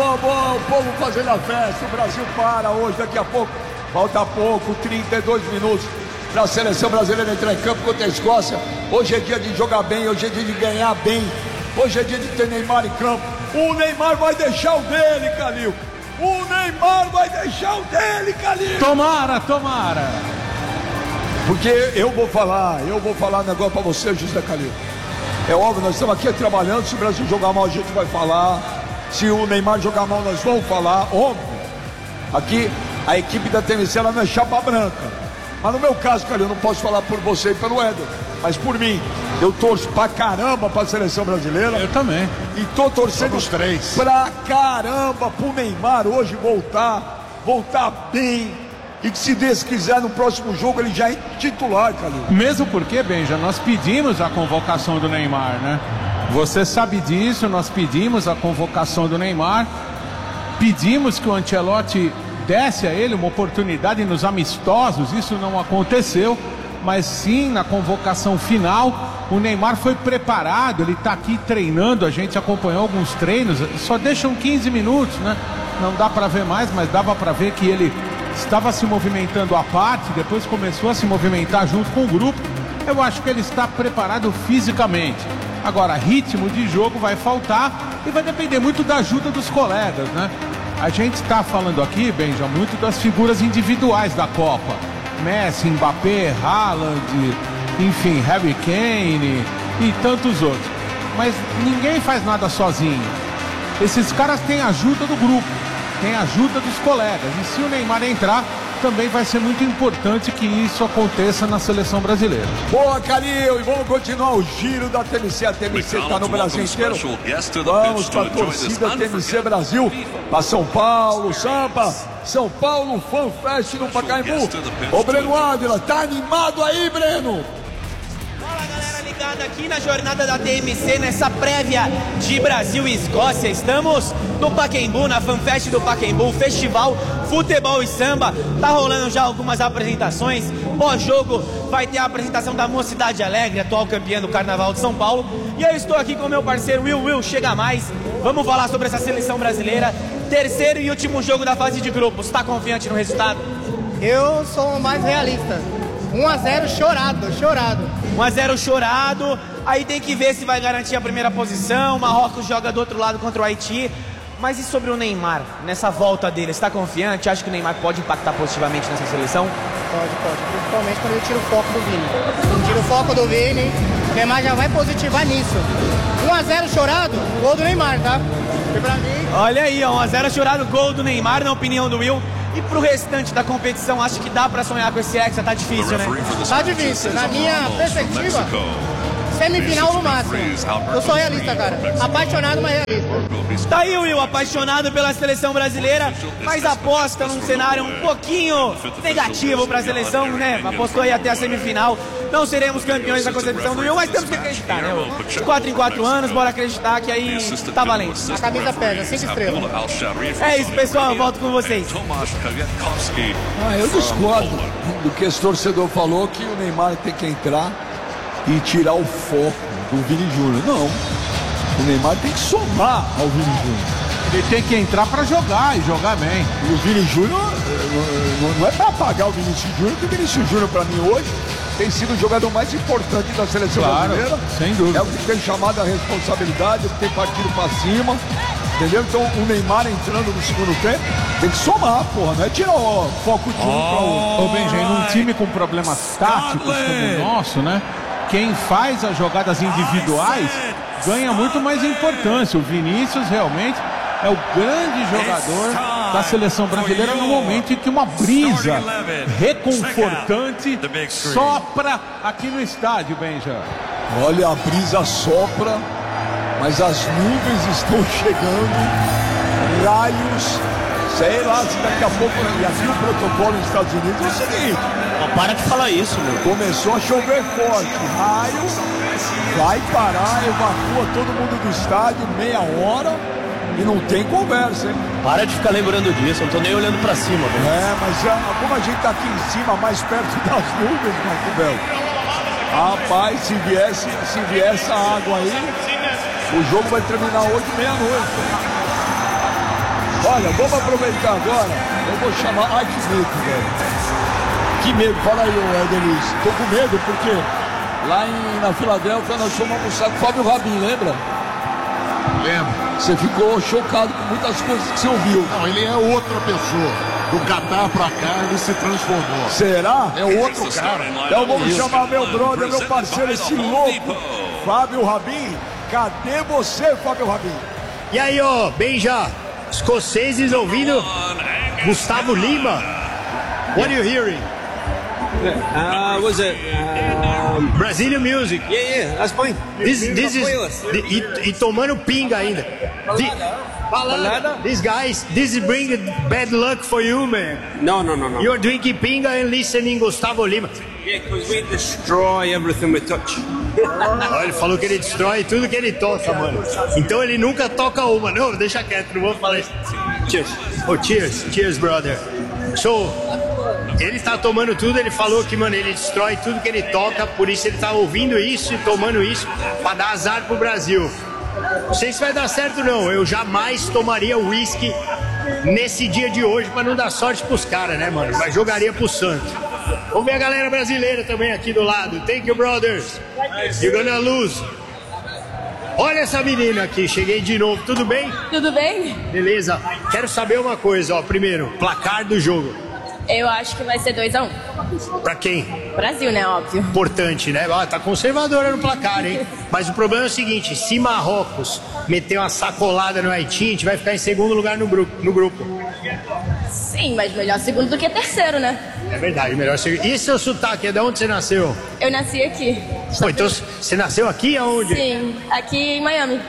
Boa, boa, o povo fazendo a festa. O Brasil para hoje, daqui a pouco. Falta pouco, 32 minutos para a seleção brasileira entrar em campo contra a Escócia. Hoje é dia de jogar bem, hoje é dia de ganhar bem. Hoje é dia de ter Neymar em campo. O Neymar vai deixar o dele, Calil. O Neymar vai deixar o dele, Calil. Tomara, tomara. Porque eu vou falar um negócio pra você, José Calil. É óbvio, nós estamos aqui trabalhando. Se o Brasil jogar mal, a gente vai falar. Se o Neymar jogar mal, nós vamos falar. Óbvio. Aqui, a equipe da TMC, ela não é chapa branca. Mas no meu caso, Calil, eu não posso falar por você e pelo Éder, mas por mim. Eu torço pra caramba pra seleção brasileira. Eu também. E tô torcendo pra caramba pro Neymar hoje voltar bem. E que se Deus quiser, no próximo jogo ele já é titular, Calil. Mesmo porque, Benja, nós pedimos a convocação do Neymar, né? Você sabe disso, nós pedimos a convocação do Neymar. Pedimos que o Ancelotti desse a ele uma oportunidade nos amistosos. Isso não aconteceu, mas sim na convocação final. O Neymar foi preparado, ele está aqui treinando, a gente acompanhou alguns treinos. Só deixam 15 minutos, né? Não dá para ver mais, mas dava para ver que ele estava se movimentando à parte, depois começou a se movimentar junto com o grupo. Eu acho que ele está preparado fisicamente. Agora, ritmo de jogo vai faltar e vai depender muito da ajuda dos colegas, né? A gente está falando aqui, Benja, muito das figuras individuais da Copa. Messi, Mbappé, Haaland, enfim, Harry Kane e tantos outros. Mas ninguém faz nada sozinho. Esses caras têm ajuda do grupo, têm ajuda dos colegas. E se o Neymar entrar, também vai ser muito importante que isso aconteça na seleção brasileira. Boa, Calil, e vamos continuar o giro da TMC. A TMC está no Brasil inteiro. Vamos para a torcida TMC Brasil, para São Paulo, Sampa, São Paulo Fan Fest no Pacaembu. Ô Breno Ávila, tá animado aí, Breno? Fala, galera ligada aqui na jornada da TMC, nessa prévia de Brasil e Escócia. Estamos no Pacaembu, na FanFest do Pacaembu, Festival Futebol e Samba. Tá rolando já algumas apresentações. Pós-jogo vai ter a apresentação da Mocidade Alegre, atual campeã do Carnaval de São Paulo. E eu estou aqui com meu parceiro Will, chega mais. Vamos falar sobre essa seleção brasileira. Terceiro e último jogo da fase de grupos. Tá confiante no resultado? Eu sou mais realista. 1-0 chorado. 1-0 chorado. Aí tem que ver se vai garantir a primeira posição. O Marrocos joga do outro lado contra o Haiti. Mas e sobre o Neymar, nessa volta dele? Está confiante? Acha que o Neymar pode impactar positivamente nessa seleção? Pode. Principalmente quando ele tira o foco do Vini. Tira o foco do Vini, o Neymar já vai positivar nisso. 1-0 chorado, gol do Neymar, tá? E pra mim... Olha aí, ó, 1-0 chorado, gol do Neymar, na opinião do Will. E pro restante da competição, acho que dá pra sonhar com esse Hexa, tá difícil, né? Tá difícil. Na minha perspectiva, semifinal no máximo. Eu sou realista, cara. Apaixonado, mas realista. Tá aí o Will, apaixonado pela seleção brasileira, mas aposta num cenário um pouquinho negativo pra seleção, né? Apostou aí até a semifinal. Não seremos campeões da concepção do Will, mas temos que acreditar, né? De 4 em 4 anos, bora acreditar que aí tá valendo. A camisa pega, 5 estrelas. É isso, pessoal, eu volto com vocês. Eu discordo do que esse torcedor falou, que o Neymar tem que entrar e tirar o foco do Vini Júnior. Não, o Neymar tem que somar ao Vini Júnior. Ele tem que entrar para jogar e jogar bem. E o Vini Júnior não é para apagar o Vinícius Júnior, porque o Vinícius Júnior para mim hoje tem sido o jogador mais importante da seleção brasileira. Sem dúvida. É o que tem chamado a responsabilidade, o que tem partido para cima. Entendeu? Então o Neymar entrando no segundo tempo tem que somar, porra, não é tirar o foco de um para outro. Ô Benjamin, num time com problemas táticos como o nosso, né? Quem faz as jogadas individuais ganha muito mais importância. O Vinícius realmente é o grande jogador da seleção brasileira no momento em que uma brisa reconfortante sopra aqui no estádio, Benja. Olha, a brisa sopra, mas as nuvens estão chegando, raios, sei lá se daqui a pouco, e aqui o protocolo nos Estados Unidos é o seguinte: para de falar isso, meu. Começou a chover forte, raio, vai parar, evacua todo mundo do estádio, meia hora, e não tem conversa, hein? Para de ficar lembrando disso, eu não tô nem olhando pra cima, velho. Mas já, como a gente tá aqui em cima, mais perto das nuvens, Marco Belo, rapaz, se vier essa água aí, o jogo vai terminar hoje, meia-noite. Olha, vamos aproveitar agora. Eu vou chamar. Ai, que medo, velho. Que medo. Fala aí, Edelise. Tô com medo porque lá na Filadélfia nós fomos almoçar com o Fábio Rabin, lembra? Lembro. Você ficou chocado com muitas coisas que você ouviu. Não, ele é outra pessoa. Do Catar pra cá ele se transformou. Será? É outro cara. Então vamos chamar meu brother, meu parceiro, esse louco, Fábio Rabin. Cadê você, Fábio Rabin? E aí, ó, bem já, escoceses ouvindo Gustavo Lima. What are you hearing? Was it? Brazilian music. Yeah, that's fine. This is e tomando pinga ainda. Balada. These guys, this is bring bad luck for you, man. No. You're drinking pinga and listening Gustavo Lima. Yeah, because we destroy everything we touch. Ele falou que ele destrói tudo que ele toca, mano. Então ele nunca toca uma. Não, deixa quieto, não vou falar isso. Cheers. Oh, cheers, brother. So, ele tá tomando tudo, ele falou que, mano, ele destrói tudo que ele toca, por isso ele tá ouvindo isso e tomando isso pra dar azar pro Brasil. Não sei se vai dar certo não, eu jamais tomaria uísque nesse dia de hoje pra não dar sorte pros caras, né, mano? Mas jogaria pro Santos. Vamos ver a galera brasileira também aqui do lado. Thank you, brothers. You're gonna lose. Olha essa menina aqui, cheguei de novo, tudo bem? Tudo bem? Beleza, quero saber uma coisa, ó, primeiro, placar do jogo. Eu acho que vai ser 2-1. Pra quem? Brasil, né, óbvio. Importante, né? Ah, tá conservadora no placar, hein? Mas o problema é o seguinte, se Marrocos meter uma sacolada no Haiti, a gente vai ficar em segundo lugar no grupo. Sim, mas melhor segundo do que terceiro, né? É verdade, melhor segundo. E seu sotaque, é de onde você nasceu? Eu nasci aqui. Pô, então você nasceu aqui aonde? Sim, aqui em Miami.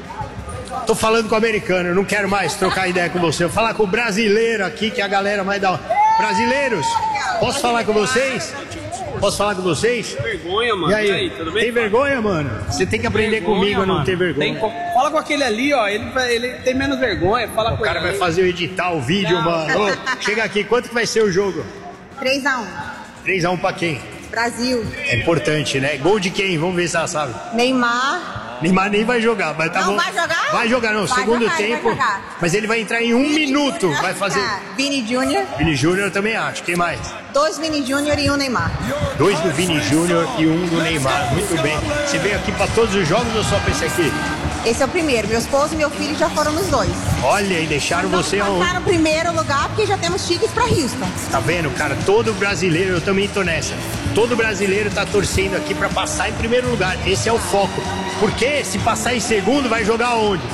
Tô falando com o americano, eu não quero mais trocar ideia com você. Eu vou falar com o brasileiro aqui, que é a galera mais da... Brasileiros, posso falar com vocês? Posso falar com vocês? Vergonha, mano. E aí, tudo bem? Tem vergonha, mano? Você tem que aprender comigo a não ter vergonha. Fala com aquele ali, ó. Ele tem menos vergonha. Fala com ele. O cara vai fazer eu editar o vídeo, mano. Ô, chega aqui, quanto que vai ser o jogo? 3-1. 3-1 pra quem? Brasil. É importante, né? Gol de quem? Vamos ver se ela sabe. Neymar. Neymar nem vai jogar, mas tá Não bom. vai jogar? Vai jogar, não. Vai Segundo jogar, tempo. vai jogar. Mas ele vai entrar em um minuto. Júnior. Vai fazer. Vini Júnior. Vini Júnior eu também acho. Quem mais? 2 Vini Júnior e 1 Neymar. 2 do Vini Júnior e 1 do Neymar. Muito bem. Você veio aqui pra todos os jogos ou só pra esse aqui? Esse é o primeiro. Meu esposo e meu filho já foram nos dois. Olha, e deixaram você aonde? aonde? Tá no primeiro lugar porque já temos tickets pra Houston. Tá vendo, cara? Todo brasileiro, eu também tô nessa. Todo brasileiro tá torcendo aqui pra passar em primeiro lugar. Esse é o foco. Porque se passar em segundo, vai jogar onde?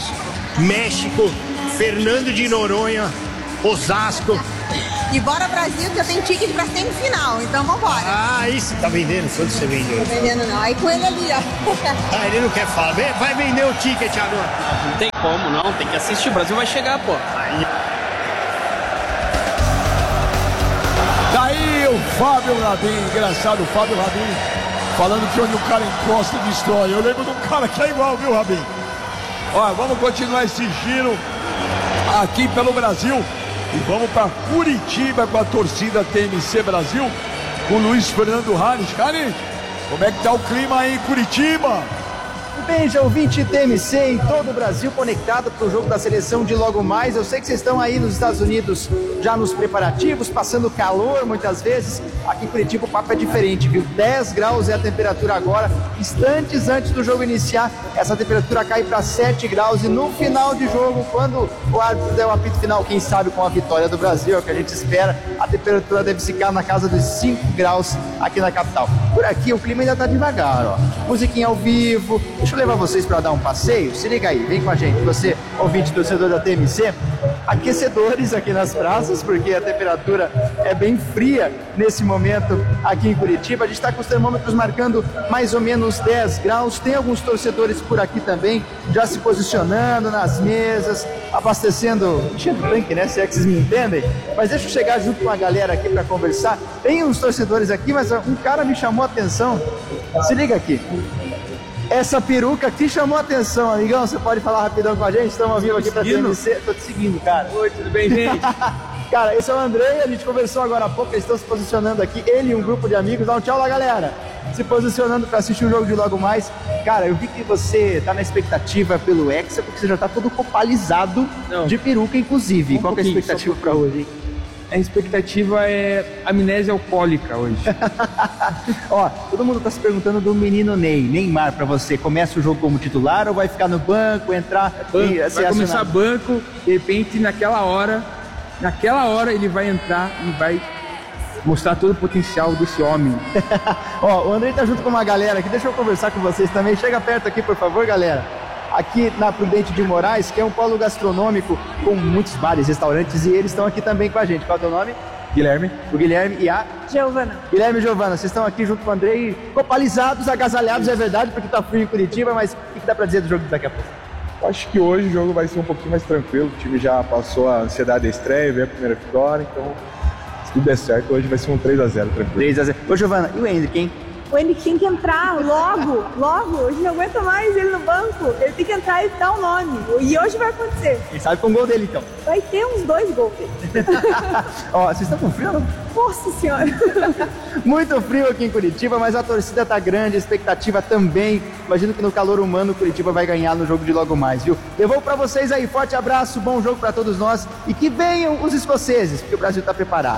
México, Fernando de Noronha, Osasco. E bora Brasil que eu tenho ticket pra semifinal, então vambora. Ah, isso. Tá vendendo? Quanto você vendeu? Não tô vendendo não. Aí com ele ali, ó. Ah, ele não quer falar. Vai vender o ticket agora. Não tem como, não. Tem que assistir. O Brasil vai chegar, pô. Aí. Daí o Fábio Rabin, engraçado, o Fábio Rabin, falando que onde o cara encosta destrói. Eu lembro de um cara que é igual, viu, Rabin? Olha, vamos continuar esse giro aqui pelo Brasil e vamos para Curitiba com a torcida TMC Brasil, com o Luiz Fernando Harris. Harris, como é que tá o clima aí em Curitiba? Bem, já ouvinte TMC em todo o Brasil conectado para o jogo da seleção de logo mais. Eu sei que vocês estão aí nos Estados Unidos já nos preparativos, passando calor muitas vezes. Aqui em Curitiba o papo é diferente, viu? 10 graus é a temperatura agora. Instantes antes do jogo iniciar, essa temperatura cai para 7 graus. E no final de jogo, quando o árbitro der o apito final, quem sabe com a vitória do Brasil, é o que a gente espera, a temperatura deve ficar na casa dos 5 graus aqui na capital. Por aqui o clima ainda está devagar, ó. Musiquinha ao vivo. Deixa eu levar vocês para dar um passeio. Se liga aí, vem com a gente. Você, ouvinte torcedor da TMC, aquecedores aqui nas praças, porque a temperatura é bem fria nesse momento aqui em Curitiba. A gente está com os termômetros marcando mais ou menos 10 graus. Tem alguns torcedores por aqui também, já se posicionando nas mesas, abastecendo, enchendo o tanque, né? Se é que vocês me entendem. Mas deixa eu chegar junto com a galera aqui para conversar. Tem uns torcedores aqui, mas um cara me chamou a atenção. Se liga aqui. Essa peruca aqui chamou a atenção, amigão. Você pode falar rapidão com a gente? Estamos ao vivo aqui pra TMC. Tô te seguindo, cara. Oi, tudo bem, gente? Cara, esse é o André, a gente conversou agora há pouco, eles estão se posicionando aqui, ele e um grupo de amigos. Dá um tchau lá, galera. se posicionando para assistir o jogo de logo mais. Cara, eu vi que você tá na expectativa pelo Hexa, porque você já tá todo copalizado de peruca, inclusive. Qual que é a expectativa para hoje, hein? A expectativa é amnésia alcoólica hoje. Ó, todo mundo tá se perguntando do menino Neymar, pra você. Começa o jogo como titular ou vai ficar no banco, entrar e vai começar banco, de repente naquela hora ele vai entrar e vai mostrar todo o potencial desse homem. Ó, o Andrei tá junto com uma galera aqui, deixa eu conversar com vocês também. Chega perto aqui, por favor, galera. Aqui na Prudente de Moraes, que é um polo gastronômico com muitos bares, restaurantes, e eles estão aqui também com a gente. Qual é o teu nome? Guilherme. O Guilherme e a? Giovana. Guilherme e Giovana, vocês estão aqui junto com o Andrei, copalizados, agasalhados, é verdade, porque tá frio em Curitiba, mas o que dá pra dizer do jogo daqui a pouco? Acho que hoje o jogo vai ser um pouquinho mais tranquilo, o time já passou a ansiedade da estreia, veio a primeira vitória, então se tudo der certo, hoje vai ser um 3-0 tranquilo. 3-0. Ô Giovana, e o Hendrick, hein? O Hendrick tem que entrar logo. A gente não aguenta mais ele no banco. Ele tem que entrar e dar o nome. E hoje vai acontecer. Quem sabe com o gol dele, então. Vai ter uns 2 gols dele. Ó, vocês estão com frio, não? Nossa Senhora. Muito frio aqui em Curitiba, mas a torcida tá grande, a expectativa também. Imagino que no calor humano o Curitiba vai ganhar no jogo de logo mais, viu? Devolvo pra vocês aí, forte abraço, bom jogo pra todos nós. E que venham os escoceses, porque o Brasil tá preparado.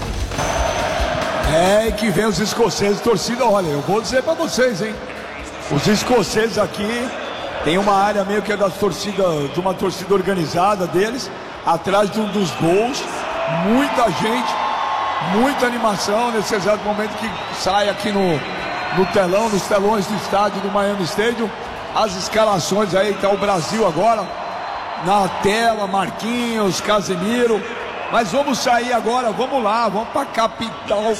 É, que vem os escoceses, torcida, olha, eu vou dizer pra vocês, hein? Os escoceses aqui tem uma área meio que é da torcida, de uma torcida organizada deles, atrás de um dos gols, muita gente, muita animação nesse exato momento que sai aqui no telão, nos telões do estádio do Miami Stadium, as escalações aí, tá o Brasil agora na tela, Marquinhos, Casemiro. Mas vamos sair agora, vamos lá, vamos para a capital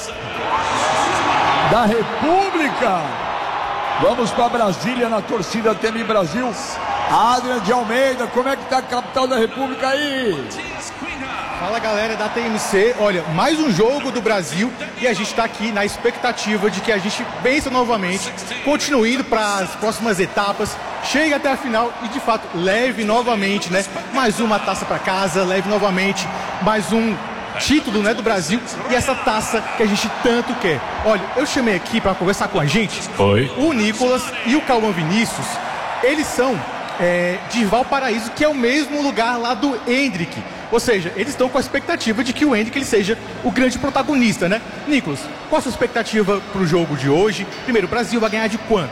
da República. Vamos para Brasília, na torcida Teme Brasil. Adrian de Almeida, como é que tá a capital da República aí? Fala galera da TMC, olha, mais um jogo do Brasil e a gente está aqui na expectativa de que a gente vença novamente, continue indo para as próximas etapas, chegue até a final e de fato leve novamente, né, mais uma taça para casa, leve novamente mais um título, né, do Brasil e essa taça que a gente tanto quer. Olha, eu chamei aqui para conversar com a gente. Oi. O Nicolas e o Cauã Vinícius, eles são de Valparaíso, que é o mesmo lugar lá do Hendrick. Ou seja, eles estão com a expectativa de que o Hendrick ele seja o grande protagonista, né? Nicolas, qual a sua expectativa para o jogo de hoje? Primeiro, o Brasil vai ganhar de quanto?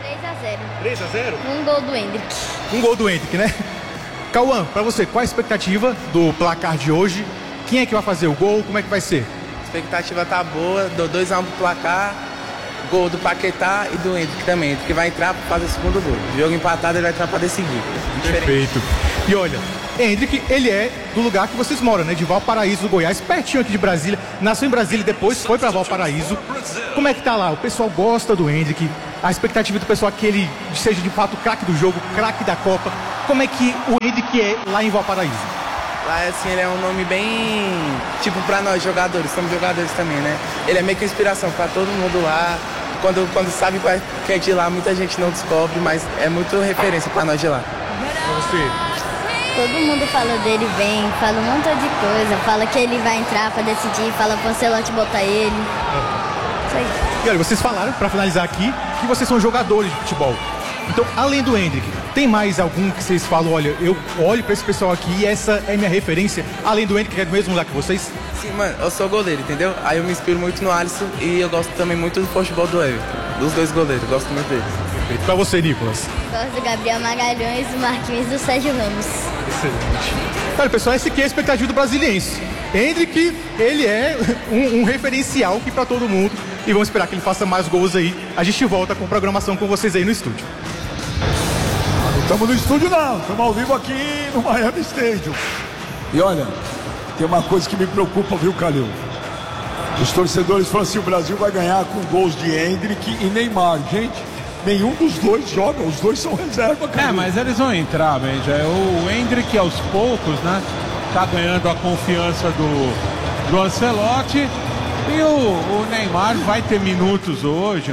3-0. 3-0? Um gol do Hendrick. Um gol do Hendrick, né? Cauã, para você, qual a expectativa do placar de hoje? Quem é que vai fazer o gol? Como é que vai ser? A expectativa tá boa, dou 2-1 pro placar. Gol do Paquetá e do Hendrick também, que vai entrar para fazer o segundo gol. O jogo empatado, ele vai entrar para decidir. Perfeito. E olha, Hendrick, ele é do lugar que vocês moram, né? De Valparaíso, Goiás, pertinho aqui de Brasília. Nasceu em Brasília e depois foi para Valparaíso. Como é que tá lá? O pessoal gosta do Hendrick. A expectativa do pessoal é que ele seja de fato o craque do jogo, craque da Copa. Como é que o Hendrick é lá em Valparaíso? Lá, assim, ele é um nome bem, tipo, pra nós jogadores, somos jogadores também, né? Ele é meio que inspiração pra todo mundo lá. Quando sabe que é de lá, muita gente não descobre, mas é muito referência pra nós de lá. Pra você? Todo mundo fala dele bem, fala um monte de coisa, fala que ele vai entrar pra decidir, fala pro Ancelotti botar ele. Isso aí. E olha, vocês falaram, pra finalizar aqui, que vocês são jogadores de futebol. Então, além do Hendrick, tem mais algum que vocês falam, olha, eu olho pra esse pessoal aqui e essa é minha referência, além do Hendrick, que é do mesmo lugar que vocês? Sim, mano, eu sou goleiro, entendeu? Aí eu me inspiro muito no Alisson e eu gosto também muito do futebol do Everton, dos dois goleiros, gosto muito deles. Perfeito. Pra você, Nicolas? Gosto do Gabriel Magalhães, do Marquinhos e do Sérgio Ramos. Excelente. Olha, pessoal, esse aqui é a expectativa do brasiliense. Hendrick, ele é um referencial aqui pra todo mundo e vamos esperar que ele faça mais gols aí. A gente volta com programação com vocês aí no estúdio. Não estamos no estúdio não, estamos ao vivo aqui no Miami Stadium. E olha, tem uma coisa que me preocupa, viu, Calil? Os torcedores falam assim, o Brasil vai ganhar com gols de Hendrick e Neymar. Gente, nenhum dos dois joga, os dois são reserva, Calil. É, mas eles vão entrar, Benja. O Hendrick aos poucos, né, tá ganhando a confiança do Ancelotti. E o Neymar vai ter minutos hoje,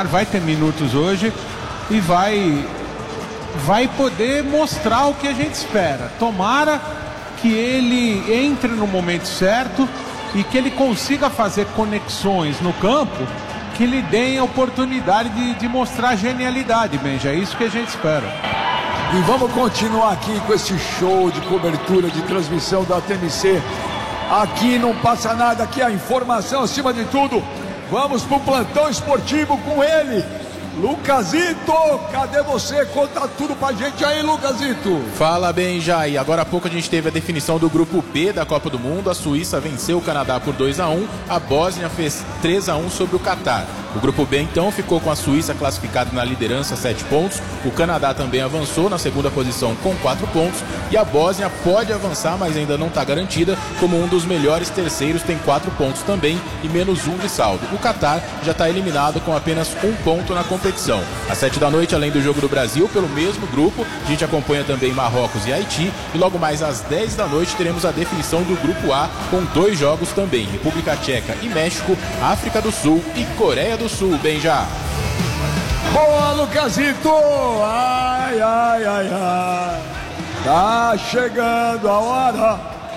e vai poder mostrar o que a gente espera. Tomara que ele entre no momento certo e que ele consiga fazer conexões no campo que lhe deem a oportunidade de mostrar genialidade, Benja. É isso que a gente espera. E vamos continuar aqui com esse show de cobertura, de transmissão da TMC. Aqui não passa nada, aqui a informação acima de tudo. Vamos pro plantão esportivo com ele, Lucasito. Cadê você? Conta tudo pra gente aí, Lucasito. Fala, Benja. E agora há pouco a gente teve a definição do grupo B da Copa do Mundo. A Suíça venceu o Canadá por 2-1. A Bósnia fez 3-1 sobre o Catar. O grupo B, então, ficou com a Suíça classificada na liderança, 7 pontos. O Canadá também avançou na segunda posição com 4 pontos. E a Bósnia pode avançar, mas ainda não está garantida. Como um dos melhores terceiros, tem 4 pontos também e menos 1 de saldo. O Catar já está eliminado com apenas 1 ponto na competição. Às 7 da noite, além do jogo do Brasil, pelo mesmo grupo, a gente acompanha também Marrocos e Haiti. E logo mais às 10 da noite teremos a definição do grupo A, com 2 jogos também. República Tcheca e México, África do Sul e Coreia do Sul, Benja. Boa, Lucasito! Ai, ai, ai, ai. Tá chegando a hora.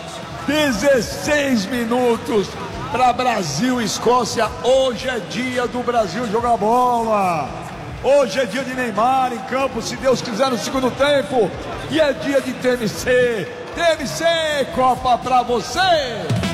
16 minutos para Brasil e Escócia. Hoje é dia do Brasil jogar bola. Hoje é dia de Neymar em campo, se Deus quiser, no segundo tempo. E é dia de TMC. TMC, Copa pra você!